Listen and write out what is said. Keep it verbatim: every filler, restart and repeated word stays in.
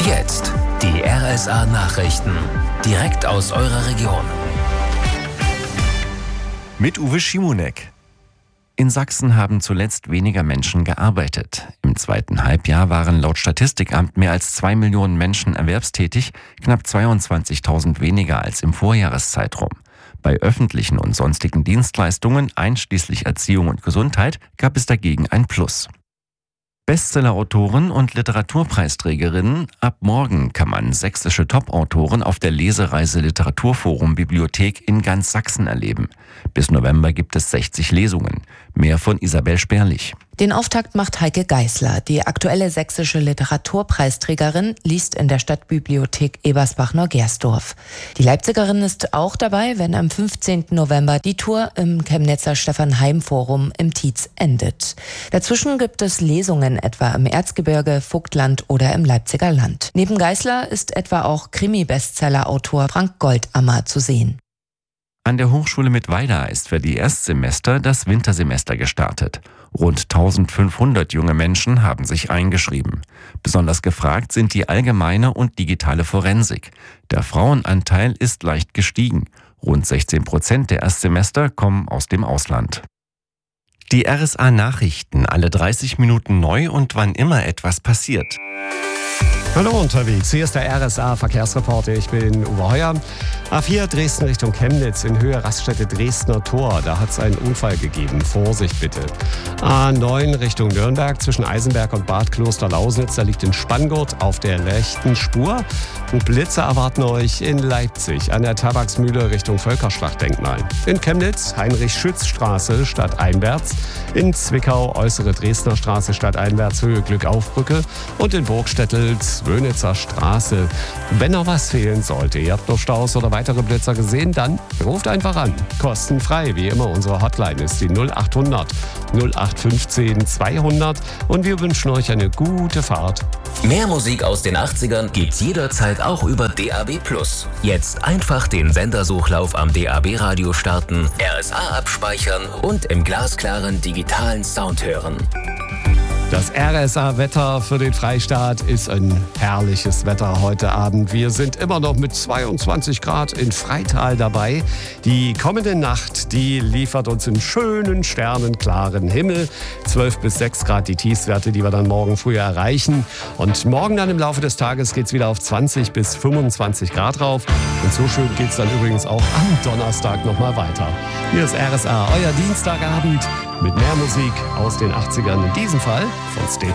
Jetzt die R S A-Nachrichten. Direkt aus eurer Region. Mit Uwe Schimonek. In Sachsen haben zuletzt weniger Menschen gearbeitet. Im zweiten Halbjahr waren laut Statistikamt mehr als zwei Millionen Menschen erwerbstätig, knapp zweiundzwanzigtausend weniger als im Vorjahreszeitraum. Bei öffentlichen und sonstigen Dienstleistungen, einschließlich Erziehung und Gesundheit, gab es dagegen ein Plus. Bestseller-Autoren und Literaturpreisträgerinnen. Ab morgen kann man sächsische Top-Autoren auf der Lesereise Literaturforum Bibliothek in ganz Sachsen erleben. Bis November gibt es sechzig Lesungen. Mehr von Isabel Sperlich. Den Auftakt macht Heike Geißler. Die aktuelle sächsische Literaturpreisträgerin liest in der Stadtbibliothek Ebersbach-Neugersdorf. Die Leipzigerin ist auch dabei, wenn am fünfzehnten November die Tour im Chemnitzer Stephan-Heim-Forum im Tietz endet. Dazwischen gibt es Lesungen etwa im Erzgebirge, Vogtland oder im Leipziger Land. Neben Geißler ist etwa auch Krimi-Bestseller-Autor Frank Goldammer zu sehen. An der Hochschule Mittweida ist für die Erstsemester das Wintersemester gestartet. Rund eintausendfünfhundert junge Menschen haben sich eingeschrieben. Besonders gefragt sind die allgemeine und digitale Forensik. Der Frauenanteil ist leicht gestiegen. Rund sechzehn Prozent der Erstsemester kommen aus dem Ausland. Die R S A-Nachrichten, alle dreißig Minuten neu und wann immer etwas passiert. Hallo unterwegs, hier ist der R S A-Verkehrsreporter, ich bin Uwe Heuer. A vier Dresden Richtung Chemnitz in Höhe Raststätte Dresdner Tor, da hat es einen Unfall gegeben, Vorsicht bitte. A neun Richtung Nürnberg zwischen Eisenberg und Bad Klosterlausnitz, da liegt in Spanngurt auf der rechten Spur. Und Blitze erwarten euch in Leipzig an der Tabaksmühle Richtung Völkerschlachtdenkmal. In Chemnitz Heinrich-Schütz-Straße stadteinwärts, in Zwickau Äußere Dresdner Straße stadteinwärts Höhe Glückaufbrücke und in Burgstättel Zwönitzer Straße. Wenn noch was fehlen sollte, ihr habt noch Staus oder weitere Blitzer gesehen, dann ruft einfach an. Kostenfrei, wie immer, unsere Hotline ist die null achthundert null acht fünfzehn zweihundert und wir wünschen euch eine gute Fahrt. Mehr Musik aus den achtzigern gibt's jederzeit auch über D A B plus. Jetzt einfach den Sendersuchlauf am D A B-Radio starten, R S A abspeichern und im glasklaren digitalen Sound hören. Das R S A-Wetter für den Freistaat ist ein herrliches Wetter heute Abend. Wir sind immer noch mit zweiundzwanzig Grad in Freital dabei. Die kommende Nacht, die liefert uns einen schönen, sternenklaren Himmel. zwölf bis sechs Grad die Tiefstwerte, die wir dann morgen früh erreichen. Und morgen dann im Laufe des Tages geht es wieder auf zwanzig bis fünfundzwanzig Grad rauf. Und so schön geht es dann übrigens auch am Donnerstag nochmal weiter. Hier ist R S A, euer Dienstagabend mit mehr Musik aus den achtzigern, in diesem Fall von State